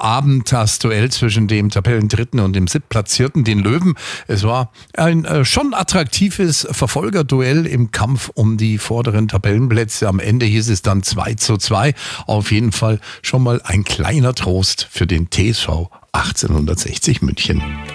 Abend das Duell zwischen dem Tabellendritten und dem Siebtplatzierten, den Löwen. Es war ein schon attraktives Verfolgerduell im Kampf um die vorderen Tabellenplätze. Am Ende hieß es dann 2:2. Auf jeden Fall schon mal ein kleiner Trost für den TSV 1860 München.